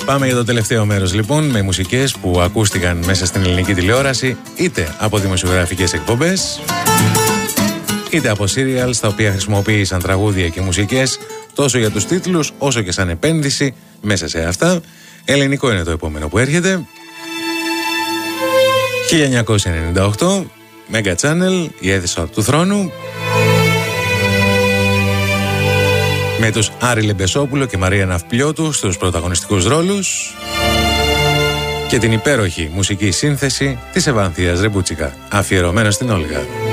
Πάμε για το τελευταίο μέρος λοιπόν, με μουσικές που ακούστηκαν μέσα στην ελληνική τηλεόραση, είτε από δημοσιογραφικές εκπομπές, είτε από serials τα οποία χρησιμοποίησαν τραγούδια και μουσικές τόσο για τους τίτλους όσο και σαν επένδυση μέσα σε αυτά. Ελληνικό είναι το επόμενο που έρχεται. 1998, Mega Channel, η αίθουσα του θρόνου, με τους Άρη Λεμπεσόπουλο και Μαρία Ναυπλιώτου στους πρωταγωνιστικούς ρόλους και την υπέροχη μουσική σύνθεση της Ευανθίας Ρεμπούτσικα, αφιερωμένο στην Όλγα.